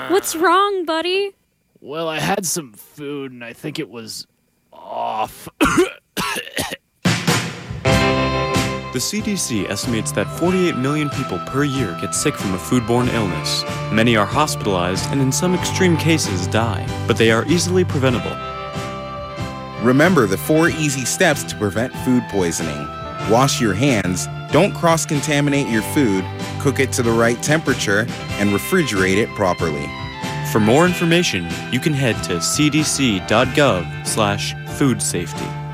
What's wrong, buddy? Well, I had some food and I think it was off. The CDC estimates that 48 million people per year get sick from a foodborne illness. Many are hospitalized and in some extreme cases die, but they are easily preventable. Remember the 4 easy steps to prevent food poisoning. Wash your hands, don't cross-contaminate your food, cook it to the right temperature, and refrigerate it properly. For more information, you can head to cdc.gov/food safety.